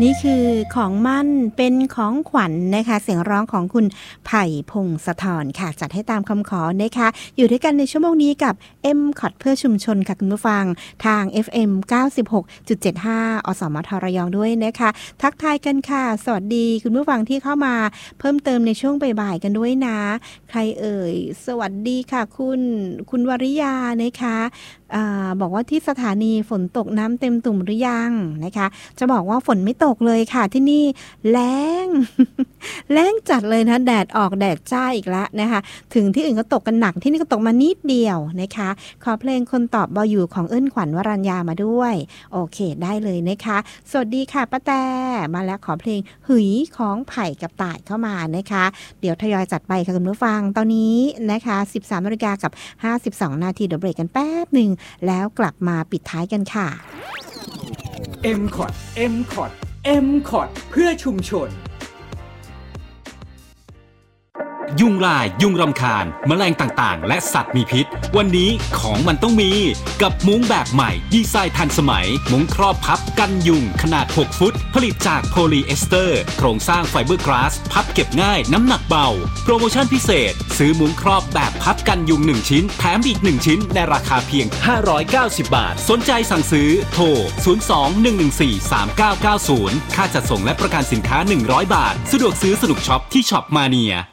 นี่คือของมั่นเป็นของขวัญนะคะเสียงร้องของคุณไผ่พงศธรค่ะจัดให้ตามคำขอนะคะอยู่ด้วยกันในชั่วโมงนี้กับ M-COT เพื่อชุมชนค่ะคุณผู้ฟังทาง FM 96.75 อสมทระยองด้วยนะคะทักทายกันค่ะสวัสดีคุณผู้ฟังที่เข้ามาเพิ่มเติมในช่วงบ่ายๆกันด้วยนะใครเอ่ยสวัสดีค่ะคุณวริยานะคะบอกว่าที่สถานีฝนตกน้ำเต็มตุ่มหรือยังนะคะจะบอกว่าฝนไม่ตกเลยค่ะที่นี่แล้ง แล้งจัดเลยนะแดดออกแดดจ้าอีกแล้วนะคะถึงที่อื่นก็ตกกันหนักที่นี่ก็ตกมานิดเดียวนะคะขอเพลงคนตอบบออยู่ของเอิ้นขวัญวรัญญามาด้วยโอเคได้เลยนะคะสวัสดีค่ะป้าแต่มาแล้วขอเพลงหืยของไผ่กับต่ายเข้ามานะคะเดี๋ยวทยอยจัดไปค่ะคุณผู้ฟังตอนนี้นะคะ 13:52 น.เดี๋ยวเบรกกันแป๊บนึงแล้วกลับมาปิดท้ายกันค่ะ M-COT เพื่อชุมชนยุงลายยุงรำคาญแมลงต่างๆและสัตว์มีพิษวันนี้ของมันต้องมีกับมุ้งแบบใหม่ดีไซน์ทันสมัยมุ้งครอบพับกันยุงขนาด6ฟุตผลิตจากโพลีเอสเตอร์โครงสร้างไฟเบอร์กลาสพับเก็บง่ายน้ำหนักเบาโปรโมชั่นพิเศษซื้อมุ้งครอบแบบพับกันยุง1ชิ้นแถมอีก1ชิ้นในราคาเพียง590 บาทสนใจสั่งซื้อโทร02-114-3990ค่าจัดส่งและประกันสินค้า100 บาทสะดวกซื้อสนุกช็อปที่ช็อปมาเนีย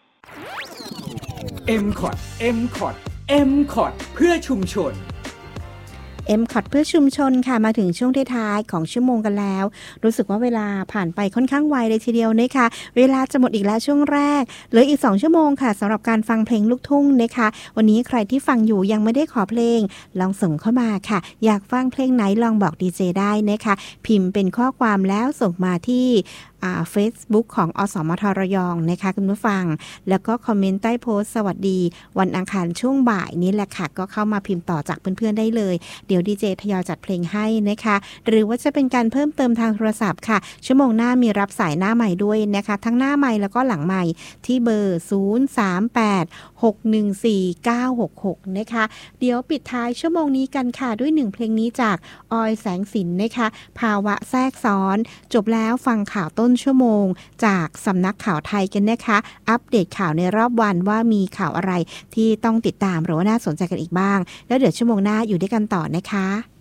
M-COT เพื่อชุมชน M-COT เพื่อชุมชนค่ะมาถึงช่วงท้ายๆของชั่วโมงกันแล้วรู้สึกว่าเวลาผ่านไปค่อนข้างไวเลยทีเดียวนะคะเวลาจะหมดอีกแล้วช่วงแรกเหลืออีก2ชั่วโมงค่ะสำหรับการฟังเพลงลูกทุ่งนะคะวันนี้ใครที่ฟังอยู่ยังไม่ได้ขอเพลงลองส่งเข้ามาค่ะอยากฟังเพลงไหนลองบอกดีเจได้นะคะพิมพ์เป็นข้อความแล้วส่งมาที่Facebook ของอสมทระยองนะคะคุณผู้ฟังแล้วก็คอมเมนต์ใต้โพสต์สวัสดีวันอังคารช่วงบ่ายนี้แหละค่ะก็เข้ามาพิมพ์ต่อจากเพื่อนๆได้เลยเดี๋ยวดีเจทยอยจัดเพลงให้นะคะหรือว่าจะเป็นการเพิ่มเติมทางโทรศัพท์ค่ะชั่วโมงหน้ามีรับสายหน้าใหม่ด้วยนะคะทั้งหน้าใหม่แล้วก็หลังใหม่ที่เบอร์038-614-966นะคะเดี๋ยวปิดท้ายชั่วโมงนี้กันค่ะด้วย1เพลงนี้จากออยแสงสินนะคะภาวะแทรกซ้อนจบแล้วฟังข่าวต้นชั่วโมงจากสำนักข่าวไทยกันนะคะอัปเดตข่าวในรอบวันว่ามีข่าวอะไรที่ต้องติดตามหรือว่าน่าสนใจกันอีกบ้างแล้วเดี๋ยวชั่วโมงหน้าอยู่ด้วยกันต่อนะคะ